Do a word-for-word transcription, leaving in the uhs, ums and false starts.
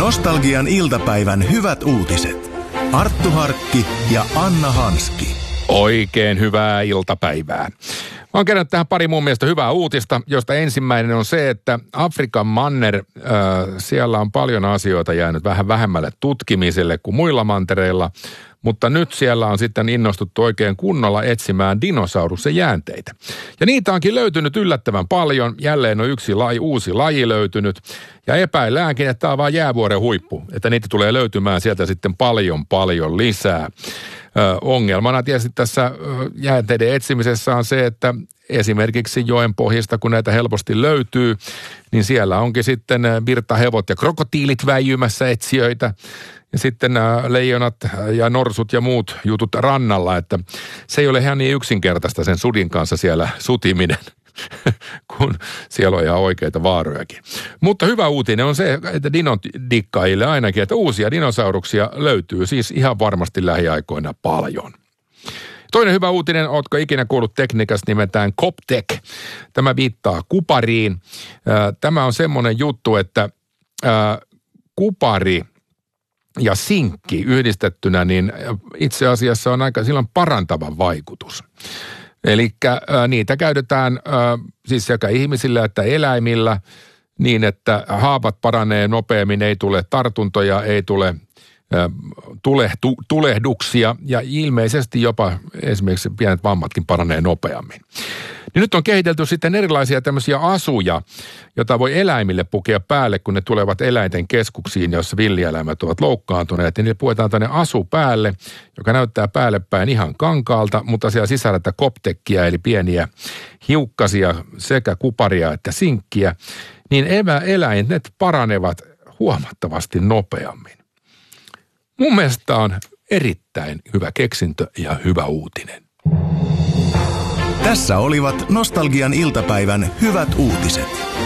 Nostalgian iltapäivän hyvät uutiset. Arttu Harkki ja Anna Hanski. Oikein hyvää iltapäivää. Mä oon kerännyt tähän pari mun mielestä hyvää uutista, josta ensimmäinen on se, että Afrikan manner, äh, siellä on paljon asioita jäänyt vähän vähemmälle tutkimiselle kuin muilla mantereilla, mutta nyt siellä on sitten innostuttu oikein kunnolla etsimään dinosauruksen jäänteitä. Ja niitä onkin löytynyt yllättävän paljon, jälleen on yksi laji, uusi laji löytynyt, ja epäilläänkin, että tämä on vaan jäävuoren huippu, että niitä tulee löytymään sieltä sitten paljon paljon lisää. Ö, ongelmana tietysti tässä jäänteiden etsimisessä on se, että esimerkiksi joen pohjista, kun näitä helposti löytyy, niin siellä onkin sitten virtahevot ja krokotiilit väijymässä etsijöitä. Ja sitten nämä leijonat ja norsut ja muut jutut rannalla, että se ei ole ihan niin yksinkertaista sen sudin kanssa siellä sutiminen, kun siellä on ihan oikeita vaarojakin. Mutta hyvä uutinen on se, että dinodikkaille ainakin, että uusia dinosauruksia löytyy siis ihan varmasti lähiaikoina paljon. Toinen hyvä uutinen, ootko ikinä kuullut tekniikasta nimeltään Coptek. Tämä viittaa kupariin. Tämä on semmoinen juttu, että kupari ja sinkki yhdistettynä, niin itse asiassa on aika silloin parantava vaikutus. Eli niitä käytetään siis sekä ihmisillä että eläimillä niin, että haavat paranee nopeammin, ei tule tartuntoja, ei tule tulehtu, tulehduksia ja ilmeisesti jopa esimerkiksi pienet vammatkin paranee nopeammin. Niin nyt on kehitelty sitten erilaisia tämmöisiä asuja, joita voi eläimille pukea päälle, kun ne tulevat eläinten keskuksiin, jossa villieläimet ovat loukkaantuneet. Ja niille puetaan tänne asu päälle, joka näyttää päälle päin ihan kankaalta, mutta siellä sisällä koptekkiä, eli pieniä hiukkasia, sekä kuparia että sinkkiä. Niin eläimet paranevat huomattavasti nopeammin. Mun mielestä on erittäin hyvä keksintö ja hyvä uutinen. Tässä olivat Nostalgian iltapäivän hyvät uutiset.